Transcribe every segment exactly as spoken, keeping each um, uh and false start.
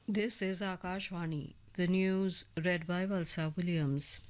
This is Akashvani, the news read by Valsa Williams.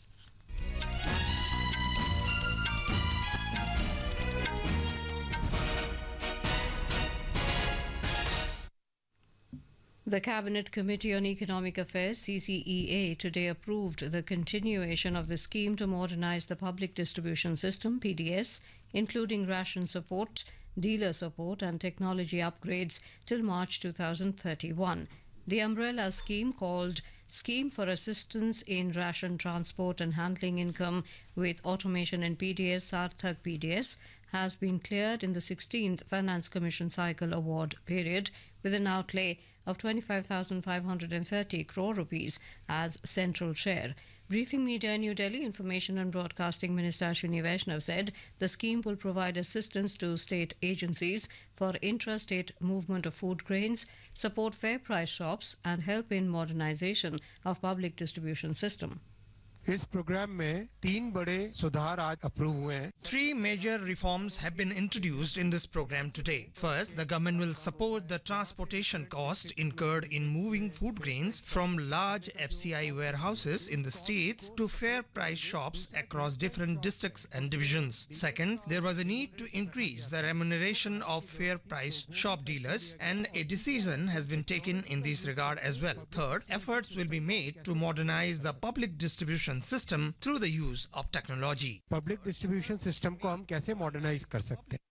The Cabinet Committee on Economic Affairs C C E A today approved the continuation of the scheme to modernise the public distribution system P D S, including ration support, dealer support and technology upgrades till March two thousand thirty-one. The umbrella scheme, called Scheme for Assistance in Ration Transport and Handling Income with Automation in P D S, Sarthak P D S, has been cleared in the sixteenth Finance Commission Cycle Award period with an outlay of twenty-five thousand five hundred thirty crore rupees as central share. Briefing media in New Delhi, Information and Broadcasting Minister Ashwini Vaishnav said the scheme will provide assistance to state agencies for intra-state movement of food grains, support fair price shops and help in modernization of public distribution system. इस programme में तीन बड़े सुधार आज approve हुए हैं. Three major reforms have been introduced in this program today. First, the government will support the transportation cost incurred in moving food grains from large F C I warehouses in the states to fair price shops across different districts and divisions. Second, there was a need to increase the remuneration of fair price shop dealers, and a decision has been taken in this regard as well. Third, efforts will be made to modernize the public distribution system through the use of technology. Public distribution system को हम कैसे modernize कर सकते हैं?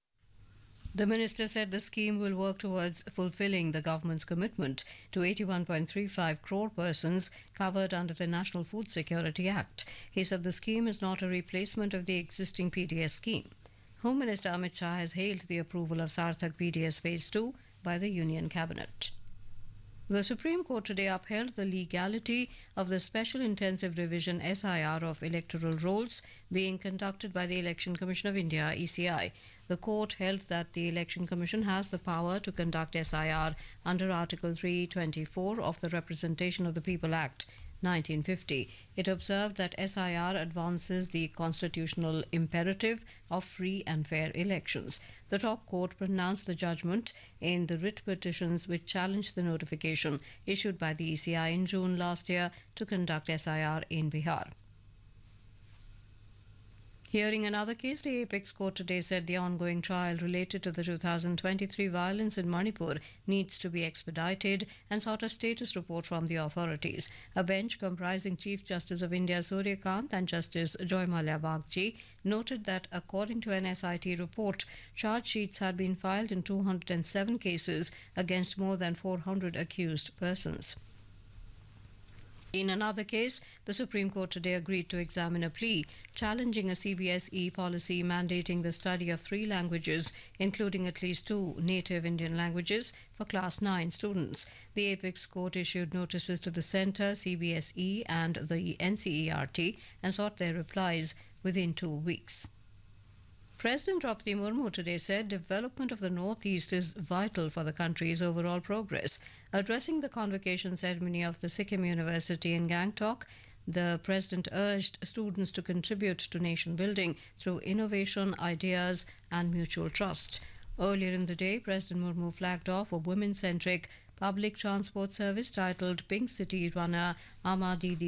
The minister said the scheme will work towards fulfilling the government's commitment to eighty-one point three five crore persons covered under the National Food Security Act. He said the scheme is not a replacement of the existing P D S scheme. Home Minister Amit Shah has hailed the approval of Sarthak P D S Phase two by the Union Cabinet. The Supreme Court today upheld the legality of the Special Intensive Revision S I R of electoral rolls being conducted by the Election Commission of India E C I. The court held that the Election Commission has the power to conduct S I R under Article three twenty-four of the Representation of the People Act nineteen fifty. It observed that S I R advances the constitutional imperative of free and fair elections. The top court pronounced the judgment in the writ petitions which challenged the notification issued by the E C I in June last year to conduct S I R in Bihar. Hearing another case, the Apex Court today said the ongoing trial related to the two thousand twenty-three violence in Manipur needs to be expedited and sought a status report from the authorities. A bench comprising Chief Justice of India Surya Kant and Justice Joy Mallya Bagchi noted that according to an S I T report, charge sheets had been filed in two hundred seven cases against more than four hundred accused persons. In another case, the Supreme Court today agreed to examine a plea challenging a C B S E policy mandating the study of three languages, including at least two native Indian languages, for Class nine students. The Apex Court issued notices to the Centre, C B S E and the N C E R T and sought their replies within two weeks. President Draupadi Murmu today said development of the Northeast is vital for the country's overall progress. Addressing the convocation ceremony of the Sikkim University in Gangtok, the President urged students to contribute to nation building through innovation, ideas and mutual trust. Earlier in the day, President Murmu flagged off a women-centric public transport service titled Pink City Runner Ama Didi